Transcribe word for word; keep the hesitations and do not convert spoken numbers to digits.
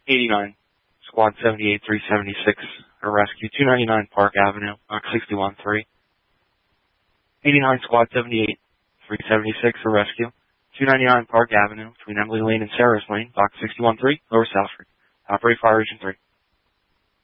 eighty-nine, Squad seventy-eight, three seventy-six, a rescue, two ninety-nine Park Avenue, box sixty-one three. eighty-nine, Squad seventy-eight, three seventy-six, a rescue, two ninety-nine Park Avenue, between Emily Lane and Sarah's Lane, box sixty-one three, Lower South Street. Operate Fire Region three.